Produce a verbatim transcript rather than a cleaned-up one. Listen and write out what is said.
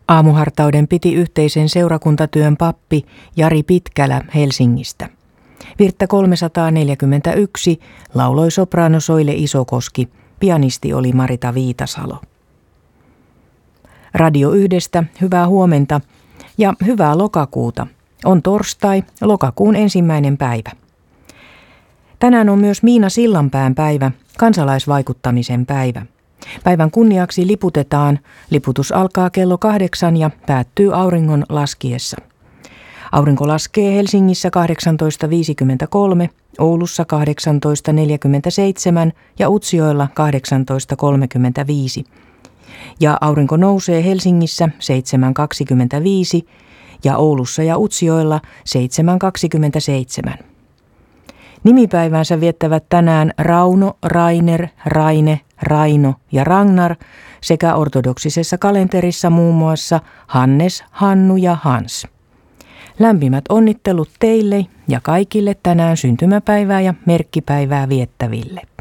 Aamuhartauden piti yhteisen seurakuntatyön pappi Jari Pitkälä Helsingistä. Virttä kolmesataaneljäkymmentäyksi lauloi sopraano Soile Isokoski, pianisti oli Marita Viitasalo. Radio Yhdestä hyvää huomenta ja hyvää lokakuuta. On torstai, lokakuun ensimmäinen päivä. Tänään on myös Miina Sillanpään päivä, kansalaisvaikuttamisen päivä. Päivän kunniaksi liputetaan. Liputus alkaa kello kahdeksan ja päättyy auringon laskiessa. Aurinko laskee Helsingissä kahdeksantoista viisikymmentäkolme, Oulussa kahdeksantoista neljäkymmentäseitsemän ja Utsjoella kahdeksantoista kolmekymmentäviisi. Ja aurinko nousee Helsingissä seitsemän kaksikymmentäviisi ja Oulussa ja Utsjoella seitsemän kaksikymmentäseitsemän. Nimipäivänsä viettävät tänään Rauno, Rainer, Raine, Raino ja Ragnar sekä ortodoksisessa kalenterissa muun muassa Hannes, Hannu ja Hans. Lämpimät onnittelut teille ja kaikille tänään syntymäpäivää ja merkkipäivää viettäville.